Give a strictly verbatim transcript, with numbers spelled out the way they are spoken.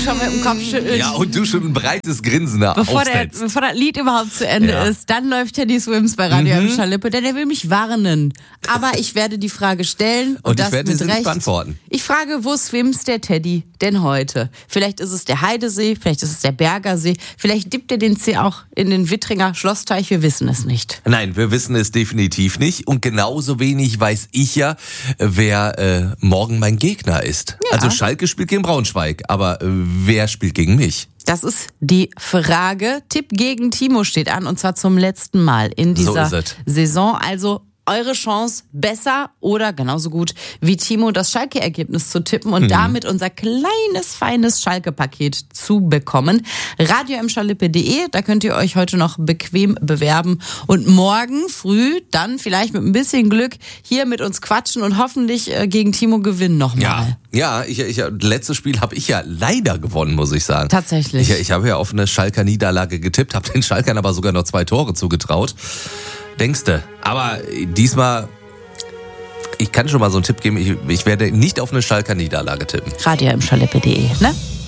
schon mit dem Kopf schüttelt. Ja, und du schon ein breites Grinsen da Bevor, der, aufsetzt. bevor das Lied überhaupt zu Ende Ja. ist, dann läuft Teddy Swims bei Radio Mhm. M. Schalippe, denn er will mich warnen. Aber ich werde die Frage stellen und, Und ich das werde mit sie nicht Recht. beantworten. Ich frage, wo swims der Teddy denn heute? Vielleicht ist es der Heidesee, vielleicht ist es der Bergersee, vielleicht dippt er den See auch in den Wittringer Schlossteich, wir wissen es nicht. Nein, wir wissen es definitiv nicht. Und genauso wenig weiß ich ja, wer äh, morgen mein Gegner ist. Ja. Also Schalke spielt gegen Braunschweig, aber äh, wer spielt gegen mich? Das ist die Frage. Tipp gegen Timo steht an und zwar zum letzten Mal in So dieser ist es. Saison. Also eure Chance, besser oder genauso gut wie Timo das Schalke-Ergebnis zu tippen und Mhm. damit unser kleines, feines Schalke-Paket zu bekommen. radio m schalippe punkt de, da könnt ihr euch heute noch bequem bewerben und morgen früh dann vielleicht mit ein bisschen Glück hier mit uns quatschen und hoffentlich äh, gegen Timo gewinnen nochmal. Ja, ja, ich, ich, letztes Spiel habe ich ja leider gewonnen, muss ich sagen. Tatsächlich. Ich, ich habe ja auf eine Schalker Niederlage getippt, habe den Schalkern aber sogar noch zwei Tore zugetraut. Denkste. Aber diesmal, ich kann schon mal so einen Tipp geben, ich, ich werde nicht auf eine Schalker Niederlage tippen. radio m schalippe punkt de, ne?